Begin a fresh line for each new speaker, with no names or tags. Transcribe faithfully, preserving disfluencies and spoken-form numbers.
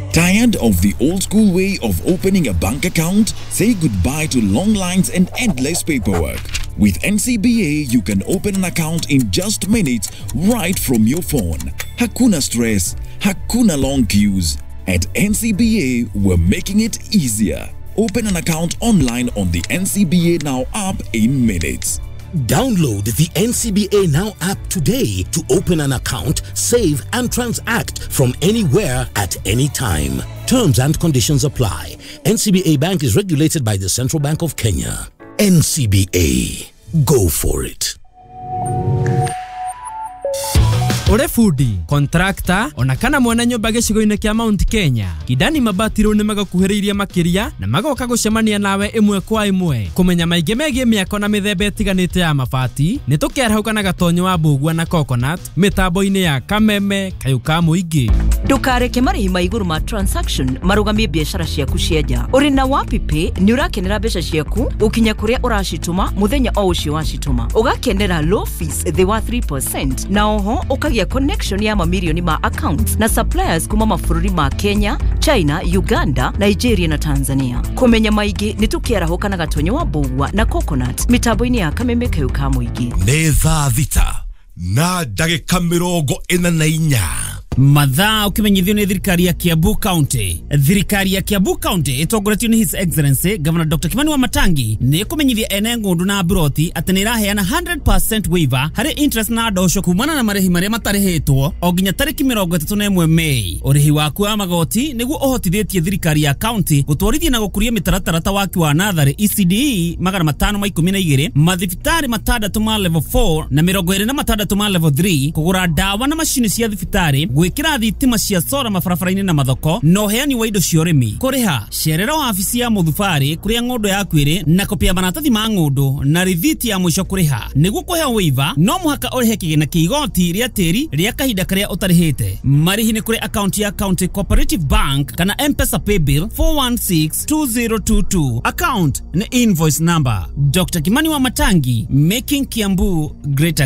Tired of the old school way of opening a bank account? Say goodbye to long lines and endless paperwork. With N C B A, you can open an account in just minutes right from your phone. Hakuna stress, hakuna long queues. At N C B A, we're making it easier. Open an account online on the N C B A Now app in minutes.
Download the N C B A Now app today to open an account, save and transact from anywhere at any time. Terms and conditions apply. N C B A Bank is regulated by the Central Bank of Kenya. N C B A. Go for it.
Ore foodi, contractor, ona kana mwana nyumba gicigo-ini kia Mount Kenya. Kidani Mabati ru nimagakuhiriria makiria na magoka gucemania nawe imwe kwa imwe. Kumenya maingi megie miako na mithemba itiganite ya mabati, nitukerahauka na gatonyo wa Mbugua na Coconut, mitambo-ini ya Kameme, Kayuka Muingi.
Ndukareke marihi ma iguru ma transaction marugamie biashara ciaku cienja. Uri na Wapipi ni urakenera mbeca ciaku ukinya kuria uracituma muthenya o ucio wacituma. Ugakenera low fees they were three percent na oho ukagia connection ya mamilioni ma accounts na suppliers kuma mabũrũri ma Kenya, China, Uganda, Nigeria na Tanzania. Kumenya maigi nitukiarahuka na gatonyo wa Mbugua na Coconut mitambo-ini ya Kameme, Kayuka Muingi.
Nĩ thaa thita na ndagĩka mĩrongo ĩna na inya.
Mathaa ukimenyithio ni thirikari ya Kiambu County. Thirikari ya Kiambu County itongoretio ni His Excellency Governor Doctor Kimani Wamatangi ni kumenyithia ene ngundu na broti ati ni iraheana one hundred percent waiver hari interest na ndosho kumana na marehi maria matarihitwo o nginya tariki mirongo ĩtatũ na ĩmwe Mei. Urihi waku wa magoti niguo uhotithĩtie thirikari ya county gutwarithia na gukuria mitaratara ta waki wa natharĩ E C D E magana matano ma ikũmi na igĩrĩ, mathibitari matandatu ma level four na mirongo ĩrĩ na matandatu ma level three, kugura dawa na mashini cia thibitari, gwikira thitima cia sora mabarabara-ini na mathoko, no heani wa indo cia urimi. Kuriha cerera wabici ya muthubari kuria ng'ondo yaku ĩrĩ na kopia maratathi ma ng'ondo na rithiti ya mwisho kuriha. Niguo kuheo waiver no muhaka urihe kĩgĩna kĩa igoti rĩa tĩri rĩa kahinda karia utarihite. Marihi ni kuri account ya County Cooperative Bank kana M-Pesa Paybill four one six two zero two two. Account na invoice number Doctor Kimani Wamatangi, making Kiambu great